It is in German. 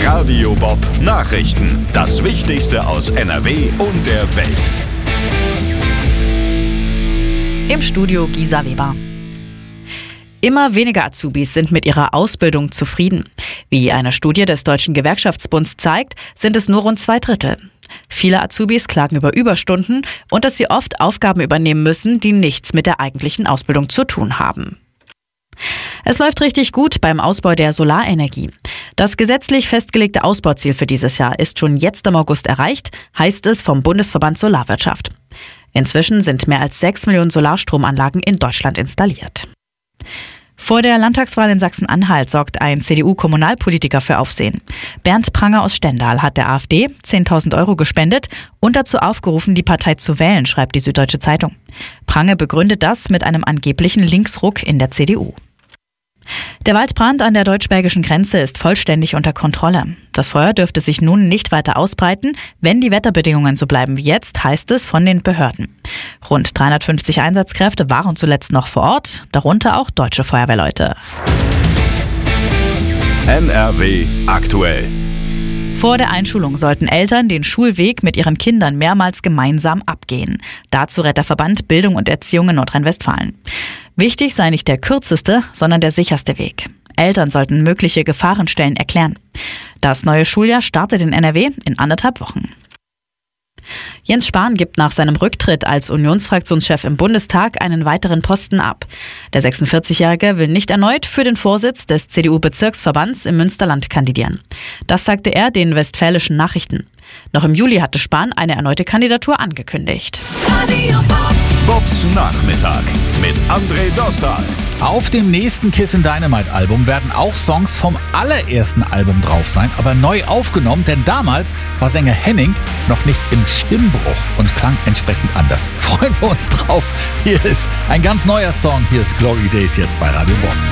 Radio Bob Nachrichten. Das Wichtigste aus NRW und der Welt. Im Studio Gisa Weber. Immer weniger Azubis sind mit ihrer Ausbildung zufrieden. Wie eine Studie des Deutschen Gewerkschaftsbunds zeigt, sind es nur rund 2/3. Viele Azubis klagen über Überstunden und dass sie oft Aufgaben übernehmen müssen, die nichts mit der eigentlichen Ausbildung zu tun haben. Es läuft richtig gut beim Ausbau der Solarenergie. Das gesetzlich festgelegte Ausbauziel für dieses Jahr ist schon jetzt im August erreicht, heißt es vom Bundesverband Solarwirtschaft. Inzwischen sind mehr als 6 Millionen Solarstromanlagen in Deutschland installiert. Vor der Landtagswahl in Sachsen-Anhalt sorgt ein CDU-Kommunalpolitiker für Aufsehen. Bernd Pranger aus Stendal hat der AfD 10.000 € gespendet und dazu aufgerufen, die Partei zu wählen, schreibt die Süddeutsche Zeitung. Pranger begründet das mit einem angeblichen Linksruck in der CDU. Der Waldbrand an der deutsch-belgischen Grenze ist vollständig unter Kontrolle. Das Feuer dürfte sich nun nicht weiter ausbreiten, wenn die Wetterbedingungen so bleiben wie jetzt, heißt es von den Behörden. Rund 350 Einsatzkräfte waren zuletzt noch vor Ort, darunter auch deutsche Feuerwehrleute. NRW aktuell. Vor der Einschulung sollten Eltern den Schulweg mit ihren Kindern mehrmals gemeinsam abgehen. Dazu rät der Verband Bildung und Erziehung in Nordrhein-Westfalen. Wichtig sei nicht der kürzeste, sondern der sicherste Weg. Eltern sollten mögliche Gefahrenstellen erklären. Das neue Schuljahr startet in NRW in 1,5 Wochen. Jens Spahn gibt nach seinem Rücktritt als Unionsfraktionschef im Bundestag einen weiteren Posten ab. Der 46-Jährige will nicht erneut für den Vorsitz des CDU-Bezirksverbands im Münsterland kandidieren. Das sagte er den Westfälischen Nachrichten. Noch im Juli hatte Spahn eine erneute Kandidatur angekündigt. Bobs Nachmittag mit André Dostal. Auf dem nächsten Kiss in Dynamite Album werden auch Songs vom allerersten Album drauf sein, aber neu aufgenommen, denn damals war Sänger Henning noch nicht im Stimmbruch und klang entsprechend anders. Freuen wir uns drauf. Hier ist ein ganz neuer Song. Hier ist Glory Days jetzt bei Radio Bob.